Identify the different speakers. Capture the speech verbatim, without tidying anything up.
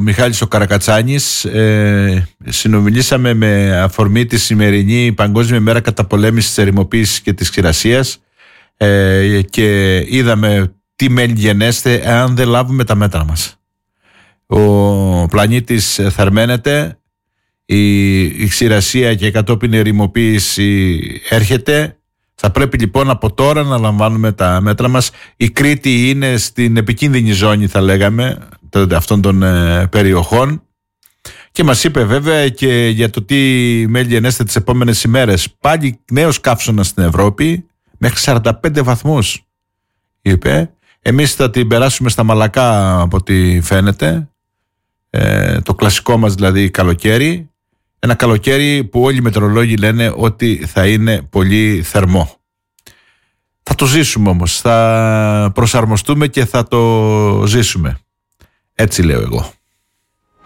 Speaker 1: Μιχάλης ο Καρακατσάνης. ε, Συνομιλήσαμε με αφορμή τη σημερινή Παγκόσμια Μέρα Καταπολέμησης της ερημοποίησης και της ξηρασίας, ε, και είδαμε τι μέλη γενέστε εάν δεν λάβουμε τα μέτρα μας. Ο πλανήτης θερμαίνεται, η, η ξηρασία και η κατόπιν ερημοποίηση έρχεται. Θα πρέπει λοιπόν από τώρα να λαμβάνουμε τα μέτρα μας. Η Κρήτη είναι στην επικίνδυνη ζώνη, θα λέγαμε, αυτών των ε, περιοχών, και μας είπε βέβαια και για το τι μέλη γενέστε τις επόμενες ημέρες. Πάλι νέος καύσωνας στην Ευρώπη, μέχρι σαράντα πέντε βαθμούς είπε. Εμείς θα την περάσουμε στα μαλακά από ό,τι φαίνεται, ε, το κλασικό μας δηλαδή καλοκαίρι. Ένα καλοκαίρι που όλοι οι μετεωρολόγοι λένε ότι θα είναι πολύ θερμό. Θα το ζήσουμε όμως, θα προσαρμοστούμε και θα το ζήσουμε. Έτσι λέω εγώ.